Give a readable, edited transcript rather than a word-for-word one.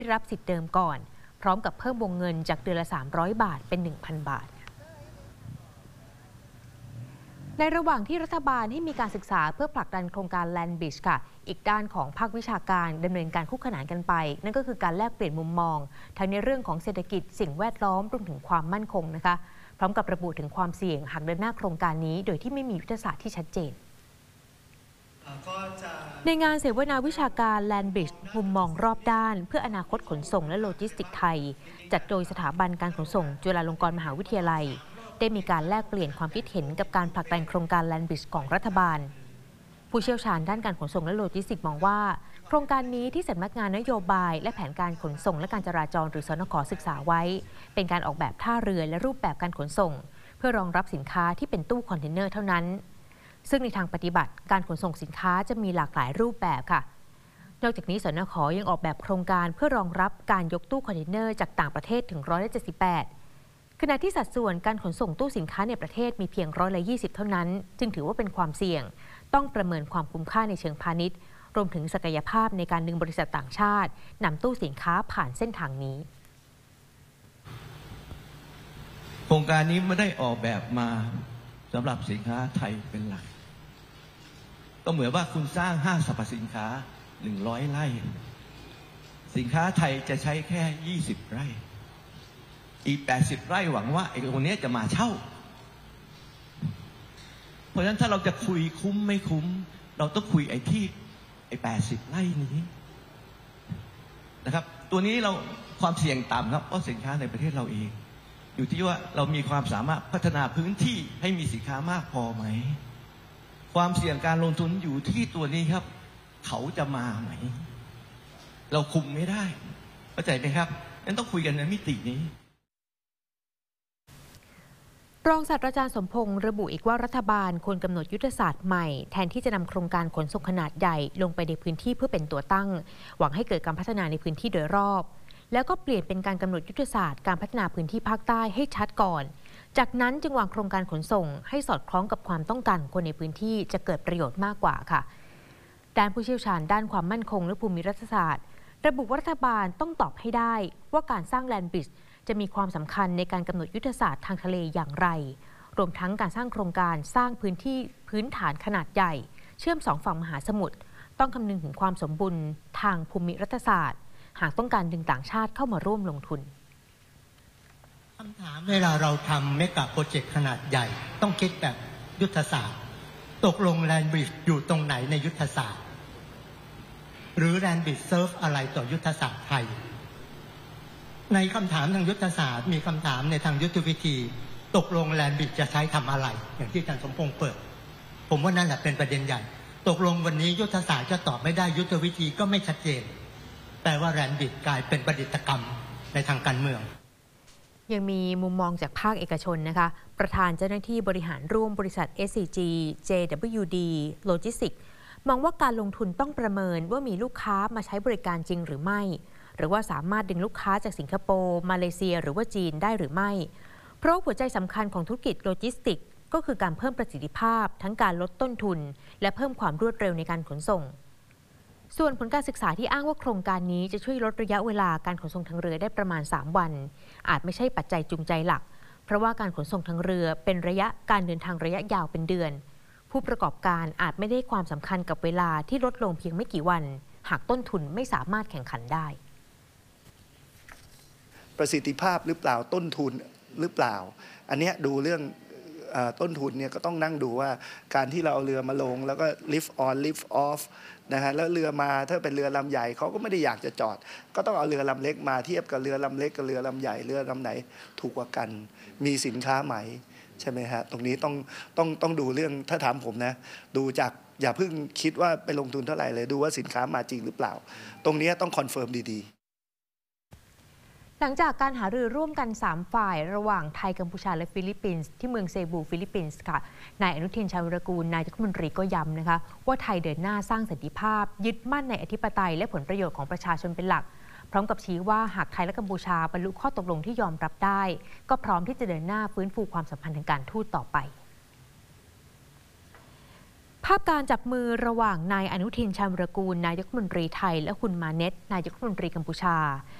ได้รับสิทธิ์เดิมก่อนพร้อมกับเพิ่มวงเงินจากเดือนละ300 บาทเป็น 1,000 บาทในระหว่างที่รัฐบาลให้มีการศึกษาเพื่อผลักดันโครงการ Land Bridge ค่ะอีกด้านของภาควิชาการดำเนินการคู่ขนานกันไปนั่นก็คือการแลกเปลี่ยนมุมมองทั้งในเรื่องของเศรษฐกิจสิ่งแวดล้อมรวมถึงความมั่นคงนะคะพร้อมกับระบุถึงความเสี่ยงหากเดินหน้าโครงการนี้โดยที่ไม่มียุทธศาสตร์ที่ชัดเจนในงานเสวนาวิชาการ Land Bridge มุมมองรอบด้านเพื่ออนาคตขนส่งและโลจิสติกส์ไทยจัดโดยสถาบันการขนส่งจุฬาลงกรณ์มหาวิทยาลัยได้มีการแลกเปลี่ยนความคิดเห็นกับการผลักดันโครงการ Land Bridge ของรัฐบาลผู้เชี่ยวชาญด้านการขนส่งและโลจิสติกส์มองว่าโครงการนี้ที่สำนักงานนโยบายและแผนการขนส่งและการจราจรหรือสนข.ศึกษาไว้เป็นการออกแบบท่าเรือและรูปแบบการขนส่งเพื่อรองรับสินค้าที่เป็นตู้คอนเทนเนอร์เท่านั้นซึ่งในทางปฏิบัติการขนส่งสินค้าจะมีหลากหลายรูปแบบค่ะนอกจากนี้สนข.ยังออกแบบโครงการเพื่อรองรับการยกตู้คอนเทนเนอร์จากต่างประเทศถึง178ขณะที่สัดส่วนการขนส่งตู้สินค้าในประเทศมีเพียง120เท่านั้นจึงถือว่าเป็นความเสี่ยงต้องประเมินความคุ้มค่าในเชิงพาณิชย์รวมถึงศักยภาพในการดึงบริษัทต่างชาตินำตู้สินค้าผ่านเส้นทางนี้โครงการนี้ไม่ได้ออกแบบมาสำหรับสินค้าไทยเป็นหลักก็เหมือนว่าคุณสร้างห้างสรรพสินค้า100 ไร่สินค้าไทยจะใช้แค่20 ไร่อีก80 ไร่หวังว่าไอ้ตรงนี้จะมาเช่าเพราะฉะนั้นถ้าเราจะคุยคุ้มไม่คุ้มเราต้องคุยไอ้80 ไร่นี้นะครับตัวนี้เราความเสี่ยงต่ำครับเพราะสินค้าในประเทศเราเองอยู่ที่ว่าเรามีความสามารถพัฒนาพื้นที่ให้มีสินค้ามากพอไหมความเสี่ยงการลงทุนอยู่ที่ตัวนี้ครับเขาจะมาไหมเราคุมไม่ได้เข้าใจไหมครับงั้นต้องคุยกันในมิตินี้รองศาสตราจารย์สมพงษ์ระบุอีกว่ารัฐบาลควรกำหนดยุทธศาสตร์ใหม่แทนที่จะนำโครงการขนส่งขนาดใหญ่ลงไปในพื้นที่เพื่อเป็นตัวตั้งหวังให้เกิดการพัฒนาในพื้นที่โดยรอบแล้วก็เปลี่ยนเป็นการกำหนดยุทธศาสตร์การพัฒนาพื้นที่ภาคใต้ให้ชัดก่อนจากนั้นจึงวางโครงการขนส่งให้สอดคล้องกับความต้องการของคนในพื้นที่จะเกิดประโยชน์มากกว่าค่ะด้านผู้เชี่ยวชาญด้านความมั่นคงและภูมิรัฐศาสตร์ระบุว่ารัฐบาลต้องตอบให้ได้ว่าการสร้างแลนด์บริดจ์จะมีความสำคัญในการกำหนดยุทธศาสตร์ทางทะเลอย่างไรรวมทั้งการสร้างโครงการสร้างพื้นฐานขนาดใหญ่เชื่อม2 ฝั่งมหาสมุทรต้องคำนึงถึงความสมบูรณ์ทางภูมิรัฐศาสตร์หากต้องการดึงต่างชาติเข้ามาร่วมลงทุนคำถามเวลาเราทำเมกะโปรเจกต์ขนาดใหญ่ต้องคิดแบบยุทธศาสตร์ตกลงแลนด์บริดจ์อยู่ตรงไหนในยุทธศาสตร์หรือแลนด์บริดจ์เซิร์ฟอะไรต่อยุทธศาสตร์ไทยในคำถามทางยุทธศาสตร์มีคำถามในทางยุทธวิธีตกลงแลนด์บริดจ์จะใช้ทำอะไรอย่างที่อาจารย์สมพงษ์เปิดผมว่านั่นแหละเป็นประเด็นใหญ่ตกลงวันนี้ยุทธศาสตร์จะตอบไม่ได้ยุทธวิธีก็ไม่ชัดเจนแต่ว่าแลนด์บริดจ์กลายเป็นประดิษฐกรรมในทางการเมืองยังมีมุมมองจากภาคเอกชนนะคะประธานเจ้าหน้าที่บริหารร่วมบริษัท SCG JWD Logistics มองว่าการลงทุนต้องประเมินว่ามีลูกค้ามาใช้บริการจริงหรือไม่หรือว่าสามารถดึงลูกค้าจากสิงคโปร์มาเลเซียหรือว่าจีนได้หรือไม่เพราะหัวใจสำคัญของธุรกิจโลจิสติกส์ก็คือการเพิ่มประสิทธิภาพทั้งการลดต้นทุนและเพิ่มความรวดเร็วในการขนส่งส่วนผลการศึกษาที่อ้างว่าโครงการนี้จะช่วยลดระยะเวลาการขนส่งทางเรือได้ประมาณ3 วันอาจไม่ใช่ปัจจัยจูงใจหลักเพราะว่าการขนส่งทางเรือเป็นการเดินทางระยะยาวเป็นเดือนผู้ประกอบการอาจไม่ได้ความสำคัญกับเวลาที่ลดลงเพียงไม่กี่วันหากต้นทุนไม่สามารถแข่งขันได้ประสิทธิภาพหรือเปล่าต้นทุนหรือเปล่าอันนี้ดูเรื่องต้นทุนเนี่ยก็ต้องนั่งดูว่าการที่เราเอาเรือมาลงแล้วก็ lift on lift off นะฮะแล้วเรือมาถ้าเป็นเรือลำใหญ่เขาก็ไม่ได้อยากจะจอดก็ต้องเอาเรือลำเล็กมาเทียบกับเรือลำเล็กกับเรือลำใหญ่เรือลำไหนถูกกว่ากันมีสินค้าไหมใช่ไหมฮะตรงนี้ต้องดูเรื่องถ้าถามผมนะดูจากอย่าเพิ่งคิดว่าไปลงทุนเท่าไหร่เลยดูว่าสินค้ามาจริงหรือเปล่าตรงนี้ต้องคอนเฟิร์มดีๆหลังจากการหารือร่วมกัน3 ฝ่ายระหว่างไทยกัมพูชาและฟิลิปปินส์ที่เมืองเซบูฟิลิปปินส์ค่ะนายอนุทินชาญวิรากูลนายกรัฐมนตรีก็ย้ำนะคะว่าไทยเดินหน้าสร้างสันติภาพยึดมั่นในอธิปไตยและผลประโยชน์ของประชาชนเป็นหลักพร้อมกับชี้ว่าหากไทยและกัมพูชาบรรลุข้อตกลงที่ยอมรับได้ก็พร้อมที่จะเดินหน้าฟื้นฟูความสัมพันธ์ทางการทูตต่อไปภาพการจับมือระหว่างนายอนุทินชาญวิรากูลนายกรัฐมนตรีไทยและคุณมาเน็ตนายกรัฐมนตรีกัมพูชา